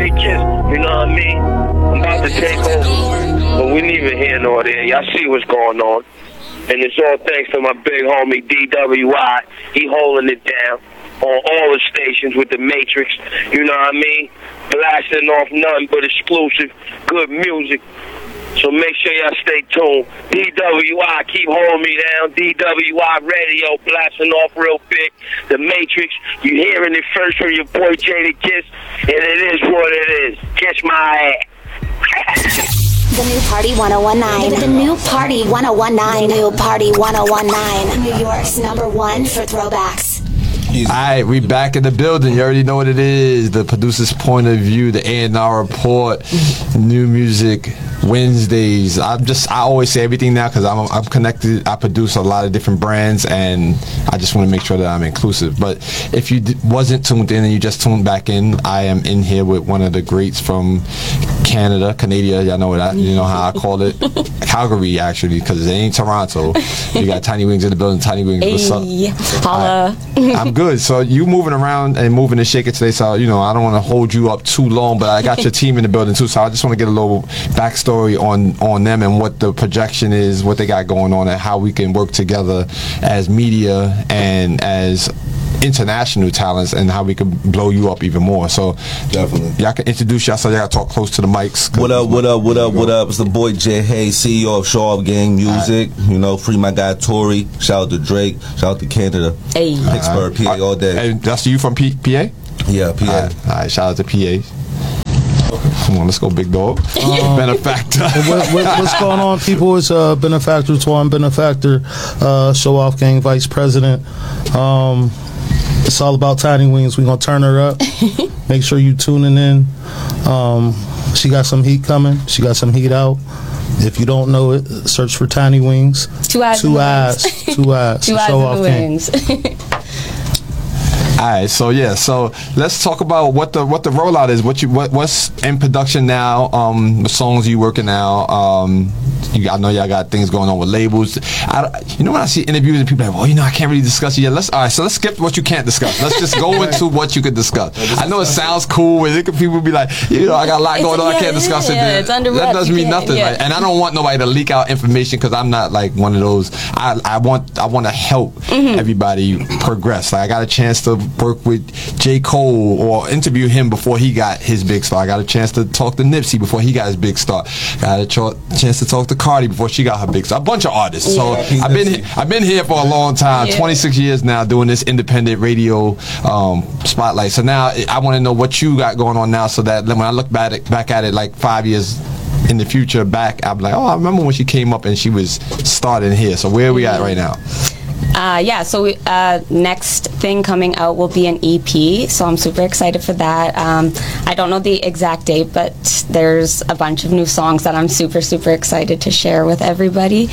Jada Kiss, you know what I mean? I'm about to take over, but we neither here nor there. Y'all see what's going on. And it's all thanks to my big homie DWI. He holding it down on all the stations with the Matrix, you know what I mean? Blasting off nothing but exclusive, good music. So make sure y'all stay tuned. DWI, keep holding me down. DWI Radio, blasting off real big. The Matrix, you hearing it first from your boy Jada Kiss, and it is what it is. Kiss my ass. The New Party 1019. The New Party 1019. The New Party 1019. New York's #1 for throwbacks. Alright, we back in the building. You already know what it is. The producer's point of view, the A&R report, new music Wednesdays. I always say everything now because I'm connected. I produce a lot of different brands, and I just want to make sure that I'm inclusive. But if you wasn't tuned in and you just tuned back in, I am in here with one of the greats from Canada. Y'all know what you know how I call it. Calgary, actually, because it ain't Toronto. You got Tiny Wings in the building. Tiny Wings, what's up? Holla. I'm good. So you moving around and moving and shaking today. So I don't want to hold you up too long, but I got your team in the building too. So I just want to get a little backstory on them and what the projection is, what they got going on, and how we can work together as media and as international talents, and how we can blow you up even more. So definitely, y'all can introduce yourself. Y'all talk close to the mics. What up? It's the boy Jay Hayes, CEO of Show Off Gang Music. Right. Free my guy Tory. Shout out to Drake. Shout out to Canada. Hey. Pittsburgh, PA all day. Hey, that's you from PA? Yeah, PA. All right, shout out to PA. Come on, let's go, big dog. Benefactor. What's going on, people? It's Benefactor Twan, Benefactor, Show Off Gang Vice President. It's all about Tiny Wings. We're going to turn her up. Make sure you tuning in. She got some heat coming. She got some heat out. If you don't know it, search for Tiny Wings. Two eyes. Two eyes. Two eyes Show Off wings. Alright, so let's talk about what the rollout is. What's in production now? The songs you working now. I know y'all got things going on with labels. When I see interviews and people are like, well, I can't really discuss it yet. Let's skip what you can't discuss. Let's just go into what you could discuss. I know it sounds cool, and people be like, I got a lot going on. I can't discuss it. It's under wraps. That doesn't mean nothing. Yeah. Right? And I don't want nobody to leak out information because I'm not like one of those. I want to help everybody progress. Like I got a chance to work with J. Cole or interview him before he got his big star. I got a chance to talk to Nipsey before he got his big star. Got a chance to talk to Cardi before she got her big star. A bunch of artists. So I've been here for a long time, 26 years now, doing this independent radio spotlight. So now I want to know what you got going on now, so that when I look back at it like 5 years in the future back, I'm like, I remember when she came up and she was starting here. So where are we at right now? So next thing coming out will be an EP, so I'm super excited for that. I don't know the exact date, but there's a bunch of new songs that I'm super, super excited to share with everybody.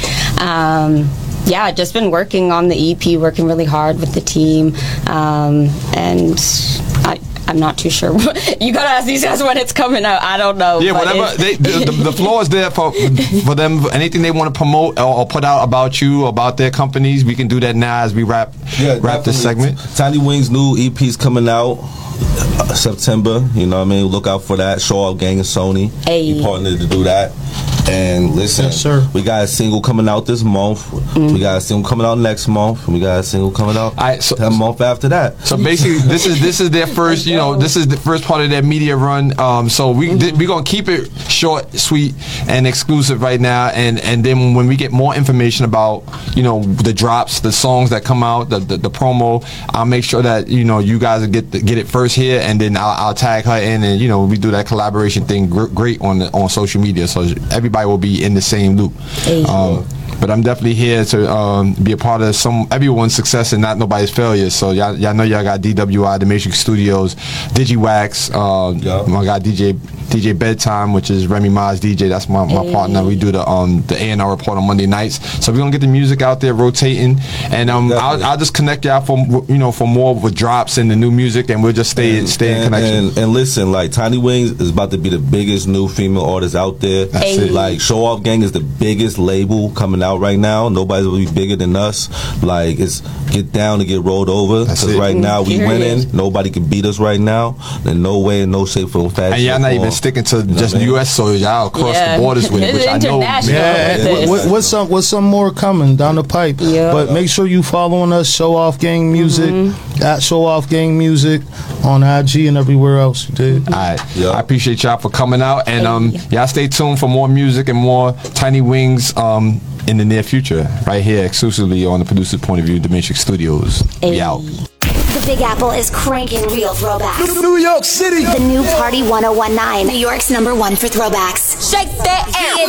Just been working on the EP, working really hard with the team, and I'm not too sure. You gotta ask these guys when it's coming out. I don't know. Yeah, whatever. The floor is there for them. Anything they want to promote or put out about you, about their companies, we can do that now as we wrap this segment. Tiny Wings' new EP's coming out September. You know what I mean? Look out for that. Show Off Gang and Sony. Hey. We partnered to do that. And listen, yes, sir. We got a single coming out this month. We got a single coming out next month. And we got a single coming out a month after that. So basically, this is their first. This is the first part of their media run. So we're gonna keep it short, sweet, and exclusive right now. And then when we get more information about the drops, the songs that come out, the promo, I'll make sure that you guys get it first here, and then I'll tag her in, and we do that collaboration thing great on social media. So everybody will be in the same loop. But I'm definitely here to be a part of everyone's success and not nobody's failure. So y'all know y'all got DWI, The Matrix Studios, DigiWax, my guy DJ Bedtime, which is Remy Ma's DJ. That's my partner. We do the A&R report on Monday nights. So we're gonna get the music out there rotating, and I'll just connect y'all for more with drops and the new music, and we'll just stay in connection. And listen, like Tiny Wings is about to be the biggest new female artist out there. That's it. Like Show Off Gang is the biggest label coming out out right now. Nobody's gonna be bigger than us. Like, it's get down to get rolled over. That's Because it. right now we Period. winning. Nobody can beat us right now. In no way, in no shape, or fashion. And y'all not even form. sticking to You know just what I mean? U.S. soil. Y'all across Yeah. the borders with it, It's which I know. international. Yeah, With and this. what's some more coming down the pipe? Yeah. But make sure you following us, Show Off Gang Music, at Show Off Gang Music on IG and everywhere else. You did. All right. Yeah. I appreciate y'all for coming out, and y'all stay tuned for more music and more Tiny Wings in the near future, right here exclusively on the Producer's Point of View, Dimension Studios. We Hey. out. The Big Apple is cranking real throwbacks. New York City. The new Party 1019, New York's #1 for throwbacks. Shake that ass.